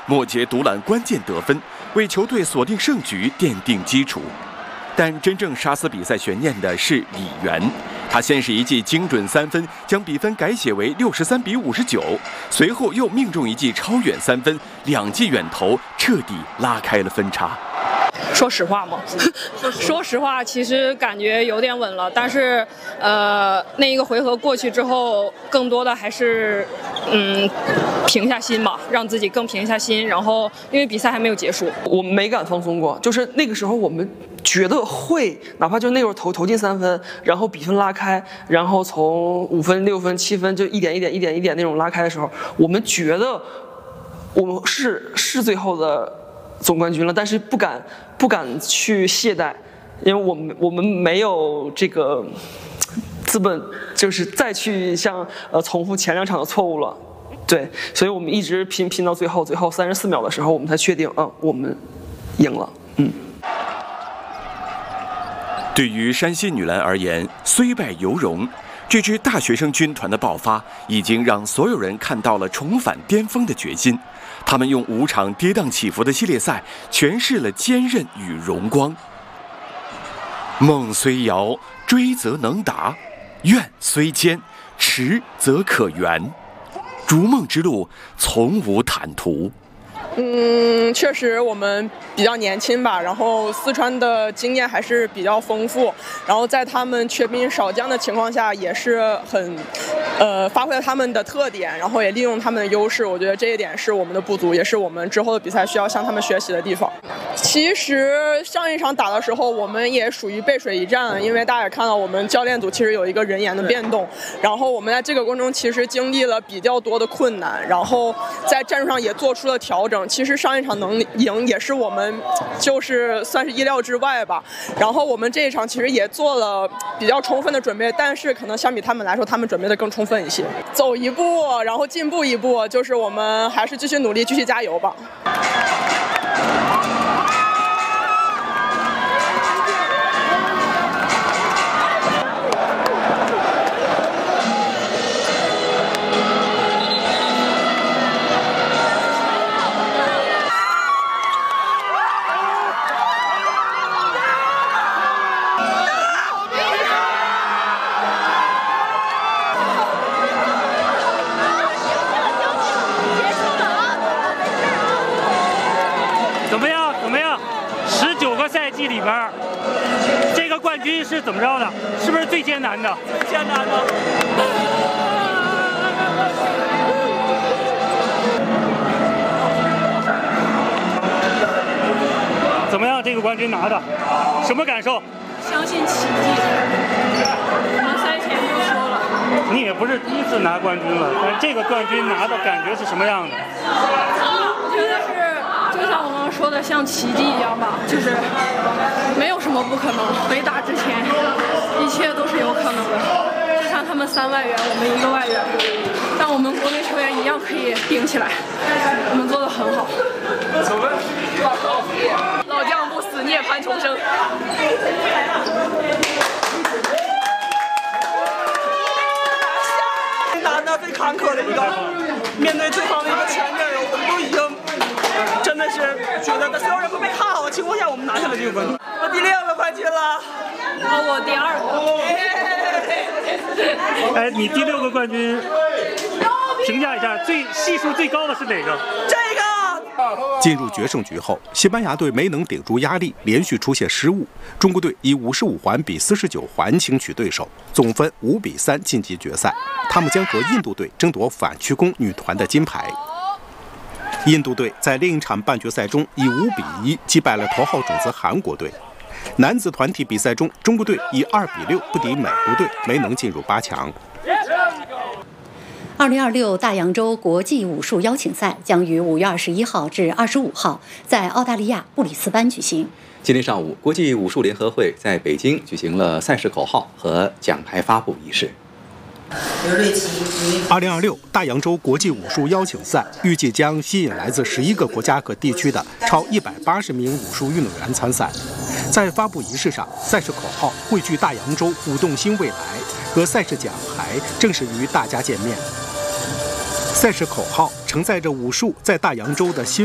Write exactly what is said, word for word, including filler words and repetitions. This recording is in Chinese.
末节独揽关键得分，为球队锁定胜局奠定基础。但真正杀死比赛悬念的是李源，他先是一记精准三分，将比分改写为六十三比五十九，随后又命中一记超远三分，两记远投彻底拉开了分差。 说实话嘛，说实话，其实感觉有点稳了，但是，呃，那一个回合过去之后，更多的还是，嗯，平下心嘛，让自己更平下心。然后，因为比赛还没有结束， 我们没敢放松过，就是那个时候我们觉得会，哪怕就那会儿投投进三分，然后比分拉开，然后从五分、六分、七分就一点一点、一点一点那种拉开的时候，我们觉得我们是是最后的总冠军了，但是不敢不敢去懈怠，因为我们我们没有这个资本，就是再去像呃重复前两场的错误了，对，所以我们一直拼拼到最后，最后三十四秒的时候，我们才确定，嗯，我们赢了，嗯。 对于山西女篮而言，虽败犹荣。这支大学生军团的爆发，已经让所有人看到了重返巅峰的决心。他们用五场跌宕起伏的系列赛，诠释了坚韧与荣光。梦虽遥，追则能达；愿虽坚，迟则可圆。逐梦之路，从无坦途。 嗯，确实我们比较年轻吧，然后四川的经验还是比较丰富，然后在他们缺兵少将的情况下，也是很，呃，发挥了他们的特点，然后也利用他们的优势。我觉得这一点是我们的不足，也是我们之后的比赛需要向他们学习的地方。其实上一场打的时候，我们也属于背水一战，因为大家也看到我们教练组其实有一个人员的变动，然后我们在这个过程中其实经历了比较多的困难，然后在战术上也做出了调整。其实上一场能赢也是我们就是算是意料之外吧，然后我们这一场其实也做了比较充分的准备，但是可能相比他们来说，他们准备的更充分一些。走一步，然后进步一步，就是我们还是继续努力，继续加油吧。 怎么样？怎么样？十九个赛季里边，这个冠军是怎么着的？是不是最艰难的？最艰难的。怎么样？这个冠军拿的，什么感受？ 相信奇迹。我们赛前就说了。 你也不是第一次拿冠军了，但这个冠军拿的感觉是什么样的？ 我觉得是。就像我刚刚说的，像奇迹一样吧，就是没有什么不可能。没打之前，一切都是有可能的。就像他们三外援，我们一个外援，但我们国内球员一样可以顶起来。我们做得很好。老将不死，涅槃重生。 难的最坎坷的一个，面对对方的一个强阵容，我们都已经。真的是觉得在所有人都没看好的情况下，我们拿下了这个冠军。我第六个冠军了， 哦，我第二个。哎，你第六个冠军，评价一下，最系数最高的是哪个？ 这个。 进入决胜局后，西班牙队没能顶住压力，连续出现失误。中国队以五十五环比四十九环轻取对手，总分五比三晋级决赛。他们将和印度队争夺反曲弓女团的金牌。印度队在另一场半决赛中以五比一击败了头号种子韩国队。男子团体比赛中，中国队以二比六不敌美国队，没能进入八强。 二零二六大洋洲国际武术邀请赛将于五月二十一号至二十五号在澳大利亚布里斯班举行。 今天上午，国际武术联合会在北京举行了赛事口号和奖牌发布仪式。 二零二六大洋洲国际武术邀请赛预计将吸引来自十一个国家和地区的超一百八十名武术运动员参赛。在发布仪式上，赛事口号汇聚大洋洲舞动新未来和赛事奖牌正式与大家见面。赛事口号承载着武术在大洋洲的新